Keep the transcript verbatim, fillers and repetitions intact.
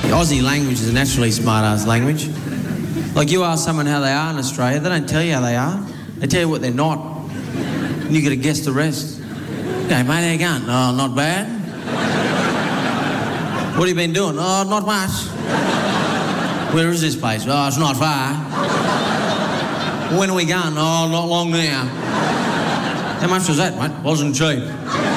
The Aussie language is a naturally smart-ass language. Like, you ask someone how they are in Australia, they don't tell you how they are. They tell you what they're not. And you got to guess the rest. Okay, mate, how you going? Oh, not bad. What have you been doing? Oh, not much. Where is this place? Oh, it's not far. When are we going? Oh, not long now. How much was that, mate? Wasn't cheap.